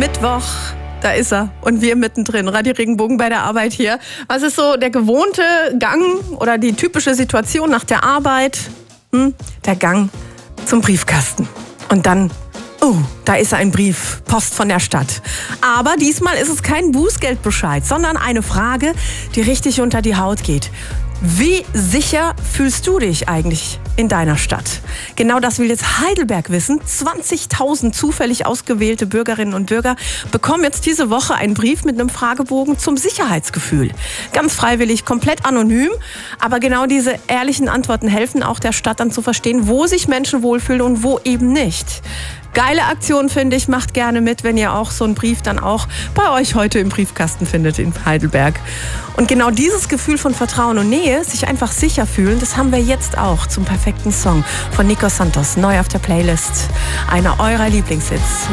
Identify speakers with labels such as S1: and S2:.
S1: Mittwoch. Da ist er. Und wir mittendrin. Radio Regenbogen bei der Arbeit hier. Was ist so der gewohnte Gang oder die typische Situation nach der Arbeit? Der Gang zum Briefkasten. Und dann, da ist ein Brief, Post von der Stadt. Aber diesmal ist es kein Bußgeldbescheid, sondern eine Frage, die richtig unter die Haut geht. Wie sicher fühlst du dich eigentlich in deiner Stadt? Genau das will jetzt Heidelberg wissen. 20.000 zufällig ausgewählte Bürgerinnen und Bürger bekommen jetzt diese Woche einen Brief mit einem Fragebogen zum Sicherheitsgefühl. Ganz freiwillig, komplett anonym. Aber genau diese ehrlichen Antworten helfen auch der Stadt dann zu verstehen, wo sich Menschen wohlfühlen und wo eben nicht. Geile Aktion, finde ich. Macht gerne mit, wenn ihr auch so einen Brief dann auch bei euch heute im Briefkasten findet in Heidelberg. Und genau dieses Gefühl von Vertrauen und Nähe, sich einfach sicher fühlen, das haben wir jetzt auch zum perfekten Song von Nico Santos. Neu auf der Playlist. Einer eurer Lieblingshits.